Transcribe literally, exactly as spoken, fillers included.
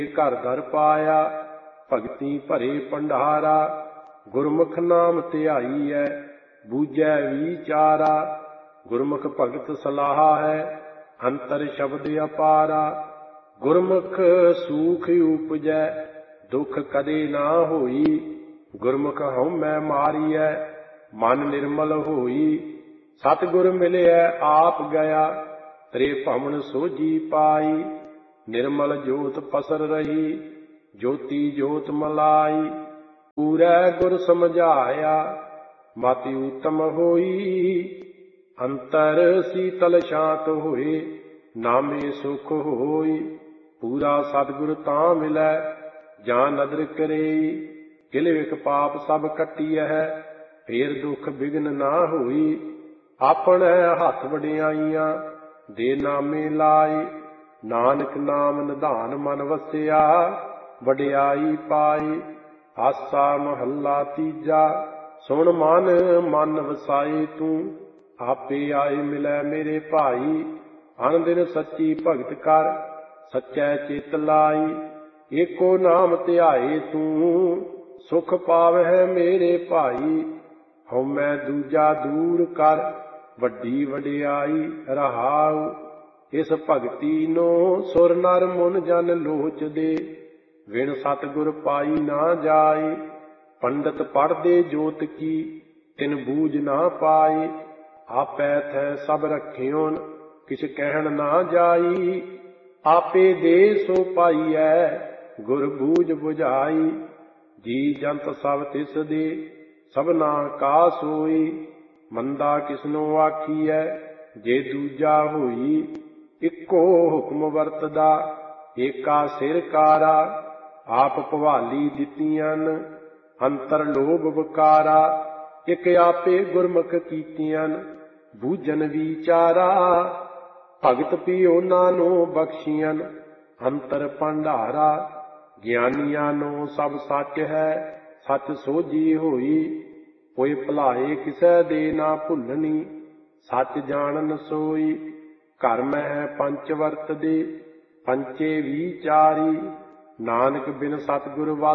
ਘਰ ਦਰ ਪਾਇਆ, ਭਗਤੀ ਭਰੇ ਭੰਡਾਰਾ। ਗੁਰਮੁਖ ਨਾਮ ਧਿਆਈਐ, ਬੂਝੈ ਵਿਚਾਰਾ। ਗੁਰਮੁਖ ਭਗਤ ਸਲਾਹਾ ਹੈ, ਅੰਤਰ ਸ਼ਬਦ ਅਪਾਰਾ। ਗੁਰਮੁਖ ਸੂਖ ਉਪਜੈ, ਦੁਖ ਕਦੇ ਨਾ ਹੋਈ। ਗੁਰਮੁਖ ਹਉਮੈ ਮਾਰੀਐ, ਮਨ ਨਿਰਮਲ ਹੋਈ। ਸਤਿਗੁਰ ਮਿਲਿਐ ਆਪ ਗਿਆ, ਤ੍ਰੇ ਭਵਨ ਸੋਝੀ ਪਾਈ। ਨਿਰਮਲ ਜੋਤ ਪਸਰ ਰਹੀ, ਜੋਤੀ ਜੋਤ ਮਲਾਈ। ਪੂਰੈ ਗੁਰ ਸਮਝਾਇਆ, ਮਤਿ ਊਤਮ ਹੋਈ। ਅੰਤਰ ਸੀਤਲ ਸ਼ਾਂਤ ਹੋਏ, ਨਾਮੇ ਸੁਖ ਹੋਈ। ਪੂਰਾ ਸਤਿਗੁਰ ਤਾਂ ਮਿਲੈ, ਜਾਂ ਨਦਰ ਕਰੇਈ। ਕਿਲ ਵਿਕ ਪਾਪ ਸਭ ਕੱਟੀਐ, ਫੇਰ ਦੁਖ ਬਿਘਨ ਨਾ ਹੋਈ। ਆਪਣੇ ਹੱਥ ਵਡਿਆਈਆਂ, ਦੇ ਨਾਮੇ ਲਾਈ। ਨਾਨਕ ਨਾਮ ਨਿਧਾਨ ਮਨ ਵਸਿਆ, ਵਡਿਆਈ ਪਾਈ। ਆਸਾ ਮਹੱਲਾ ਤੀਜਾ। ਸੁਣ ਮਨ ਮਨ ਵਸਾਏ ਤੂੰ, ਆਪੇ ਆਏ ਮਿਲੈ ਮੇਰੇ ਭਾਈ। ਅਨ ਦਿਨ ਸੱਚੀ ਭਗਤ ਕਰ, ਸੱਚੈ ਚਿਤ ਲਾਈ। ਏਕੋ ਨਾਮ ਧਿਆਏ ਤੂੰ, ਸੁਖ ਪਾਵਹਿ ਮੇਰੇ ਭਾਈ। ਹਉਮੈ ਦੂਜਾ ਦੂਰ ਕਰ, ਵੱਡੀ ਵਡਿਆਈ ਰਹਾਉ। ਇਸ ਭਗਤੀ ਨੂੰ ਸੁਰ ਨਰ ਮੁਨ ਜਨ ਲੋਚਦੇ, ਵਿਣ ਸਤਿਗੁਰ ਪਾਈ ਨਾ ਜਾਈ। ਪੰਡਤ ਪੜ੍ਹਦੇ ਜੋਤ ਕੀ, ਤਿਨ ਬੂਝ ਨਾ ਪਾਈ। ਆਪੈ ਥੈ ਸਭ ਰਖਿਓਨ, ਕਿਛ ਕਹਿਣ ਨਾ ਜਾਈ। ਆਪੇ ਦੇ ਸੋ ਪਾਈਐ, ਗੁਰ ਬੂਝ ਬੁਝਾਈ। ਜੀ ਜੰਤ ਸਭ ਤਿਸ ਦੇ, ਸਭਨਾ ਕਾ ਸੋਈ। ਮੰਦਾ ਕਿਸਨੋ ਆਖੀਐ, ਜੇ ਦੂਜਾ ਹੋਈ। ਇੱਕੋ ਹੁਕਮ ਵਰਤਦਾ, ਏਕਾ ਸਿਰ ਕਾਰਾ। ਆਪ ਭਵਾਲੀ ਦਿੱਤੀਆਂ, ਅੰਤਰ ਲੋਭ ਵਿਕਾਰਾ। ਇਕ ਆਪੇ ਗੁਰਮੁਖ ਕੀਤੀਆਂ, ਬੂਝਨ ਵਿਚਾਰਾ। ਭਗਤ ਪੀ ਉਹਨਾਂ ਨੂੰ ਬਖਸ਼ੀਆਂ, ਅੰਤਰ ਭੰਡਾਰਾ। ਗਿਆਨੀਆਂ ਨੂੰ ਸਭ ਸੱਚ ਹੈ, ਸੱਚ ਸੋਝੀ ਹੋਈ। ਕੋਈ ਭੁਲਾਏ ਕਿਸੈ ਦੇ ਨਾ ਭੁੱਲਣੀ, ਸੱਚ ਜਾਣਨ ਸੋਈ। ਘਰ ਮਹਿ ਪੰਚ ਵਰਤਦੇ, ਪੰਚੇ ਵਿਚਾਰੀ। ਨਾਨਕ ਬਿਨ ਸਤਿਗੁਰ